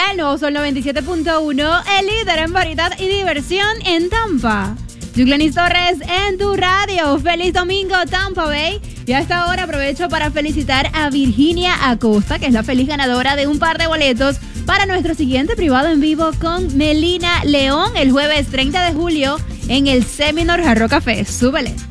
El nuevo Sol 97.1, el líder en variedad y diversión en Tampa. Yuglenis Torres en tu radio. Feliz domingo, Tampa Bay. Y a esta hora aprovecho para felicitar a Virginia Acosta, que es la feliz ganadora de un par de boletos para nuestro siguiente privado en vivo con Melina León el jueves 30 de julio en el Seminole Jarro Café. Súbele.